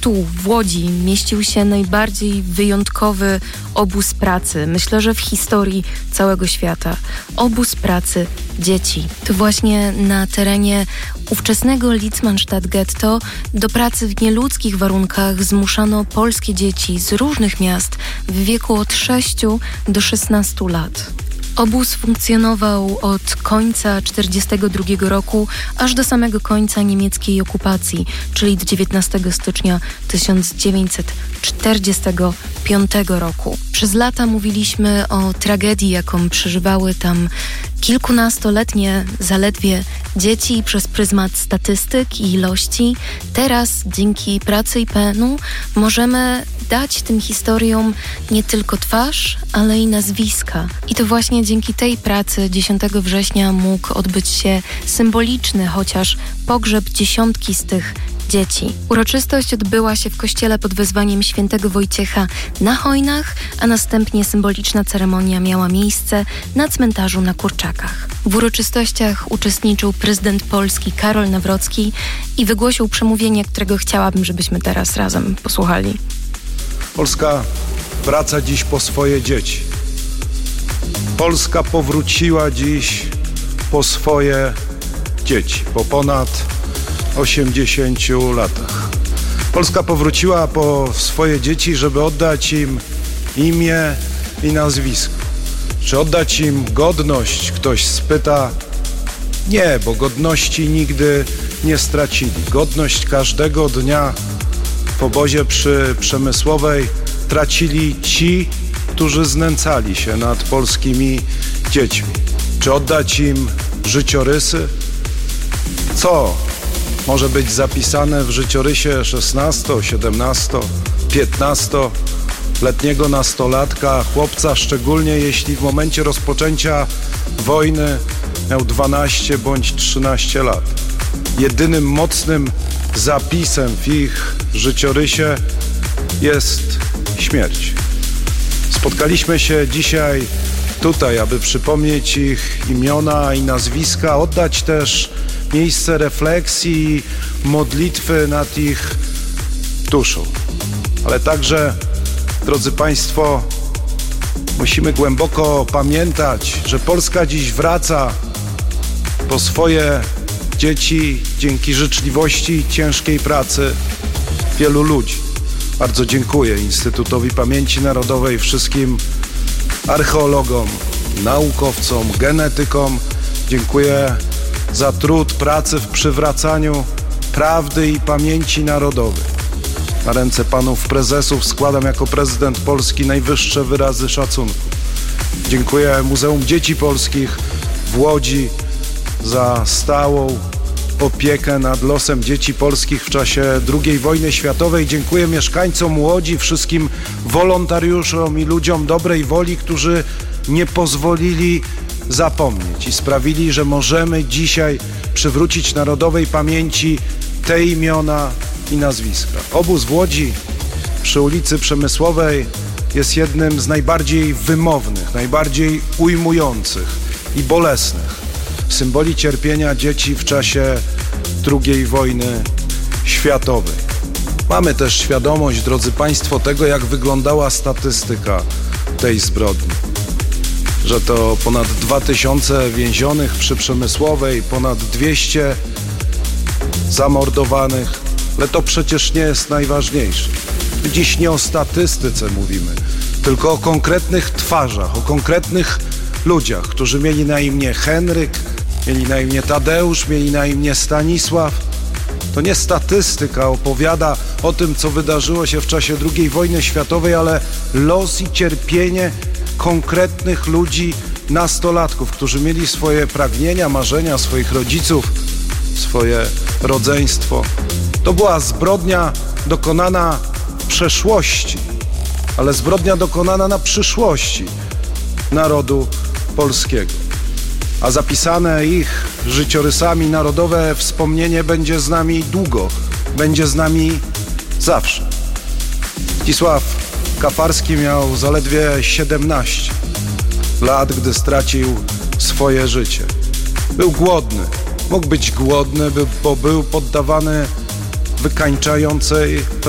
Tu, w Łodzi, mieścił się najbardziej wyjątkowy obóz pracy, myślę, że w historii całego świata. Obóz pracy dzieci. To właśnie na terenie ówczesnego Litzmannstadt Getto do pracy w nieludzkich warunkach zmuszano polskie dzieci z różnych miast w wieku od 6 do 16 lat. Obóz funkcjonował od końca 1942 roku aż do samego końca niemieckiej okupacji, czyli do 19 stycznia 1945 roku. Przez lata mówiliśmy o tragedii, jaką przeżywały tam kilkunastoletnie zaledwie dzieci przez pryzmat statystyk i ilości. Teraz dzięki pracy IPN-u możemy dać tym historiom nie tylko twarz, ale i nazwiska. I to właśnie dzięki tej pracy 10 września mógł odbyć się symboliczny, chociaż pogrzeb dziesiątki z tych dzieci. Uroczystość odbyła się w kościele pod wezwaniem świętego Wojciecha na Hojnach, a następnie symboliczna ceremonia miała miejsce na cmentarzu na Kurczakach. W uroczystościach uczestniczył prezydent Polski Karol Nawrocki i wygłosił przemówienie, którego chciałabym, żebyśmy teraz razem posłuchali. Polska wraca dziś po swoje dzieci. Polska powróciła dziś po swoje dzieci, po ponad 80 latach. Polska powróciła po swoje dzieci, żeby oddać im imię i nazwisko. Czy oddać im godność? Ktoś spyta. Nie, bo godności nigdy nie stracili. Godność każdego dnia w obozie przy Przemysłowej tracili ci, którzy znęcali się nad polskimi dziećmi. Czy oddać im życiorysy? Co może być zapisane w życiorysie 16, 17, 15-letniego nastolatka, chłopca, szczególnie jeśli w momencie rozpoczęcia wojny miał 12 bądź 13 lat. Jedynym mocnym zapisem w ich życiorysie jest śmierć. Spotkaliśmy się dzisiaj tutaj, aby przypomnieć ich imiona i nazwiska, oddać też miejsce refleksji i modlitwy nad ich duszą. Ale także, drodzy Państwo, musimy głęboko pamiętać, że Polska dziś wraca po swoje dzieci dzięki życzliwości i ciężkiej pracy wielu ludzi. Bardzo dziękuję Instytutowi Pamięci Narodowej, wszystkim archeologom, naukowcom, genetykom. Dziękuję za trud pracy w przywracaniu prawdy i pamięci narodowej. Na ręce panów prezesów składam jako prezydent Polski najwyższe wyrazy szacunku. Dziękuję Muzeum Dzieci Polskich w Łodzi za stałą opiekę nad losem dzieci polskich w czasie II wojny światowej. Dziękuję mieszkańcom Łodzi, wszystkim wolontariuszom i ludziom dobrej woli, którzy nie pozwolili zapomnieć i sprawili, że możemy dzisiaj przywrócić narodowej pamięci te imiona i nazwiska. Obóz w Łodzi przy ulicy Przemysłowej jest jednym z najbardziej wymownych, najbardziej ujmujących i bolesnych symboli cierpienia dzieci w czasie II wojny światowej. Mamy też świadomość, drodzy Państwo, tego, jak wyglądała statystyka tej zbrodni. Że to ponad 2000 więzionych przy Przemysłowej, ponad 200 zamordowanych, ale to przecież nie jest najważniejsze. Dziś nie o statystyce mówimy, tylko o konkretnych twarzach, o konkretnych ludziach, którzy mieli na imię Henryk, mieli na imię Tadeusz, mieli na imię Stanisław. To nie statystyka opowiada o tym, co wydarzyło się w czasie II wojny światowej, ale los i cierpienie konkretnych ludzi, nastolatków, którzy mieli swoje pragnienia, marzenia, swoich rodziców, swoje rodzeństwo. To była zbrodnia dokonana w przeszłości, ale zbrodnia dokonana na przyszłości narodu polskiego. A zapisane ich życiorysami narodowe wspomnienie będzie z nami długo, będzie z nami zawsze. Zdzisław Kafarski miał zaledwie 17 lat, gdy stracił swoje życie. Był głodny, mógł być głodny, bo był poddawany wykańczającej